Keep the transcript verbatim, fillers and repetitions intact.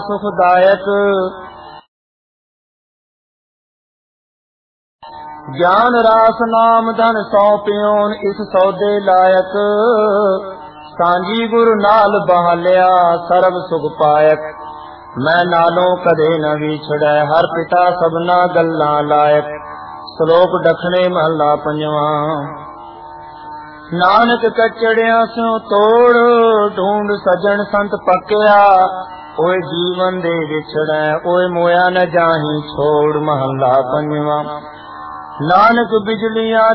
ਸੁਖਦਾਇਕ। ਗਿਆਨ ਰਾਸ ਨਾਮ ਧਨ ਸੌਂਪਿਓਨ ਇਸ ਸੌਦੇ ਲਾਇਕ। ਸਾਂਝੀ ਗੁਰੂ ਨਾਲ ਬਹਾਲਿਆ ਸਰਬ ਸੁਖ ਪਾਇਕ। ਮੈਂ ਨਾਲੋਂ ਕਦੇ ਨ ਵਿਛੜੈ ਹਰ ਪਿਤਾ ਸਭਨਾ ਗੱਲਾਂ ਲਾਇਕ। ਸ਼ਲੋਕ ਦਖਣੇ ਮਹਲਾ ਪੰਜਵਾਂ। ਨਾਨਕ ਕਚੜਿਆਂ ਸਿਉ ਤੋੜ ਢੂੰਡ ਸਜਣ ਸੰਤ ਪੱਕਿਆ। ਓਏ ਜੀਵਨ ਦੇ ਵਿਛੜੈ ਓਏ ਮੋਇਆ ਨ ਜਾਹੀ ਛੋੜ। ਮਹਲਾ ਪੰਜਵਾਂ। ਨਾਨਕ ਬਿਜਲੀਆਂ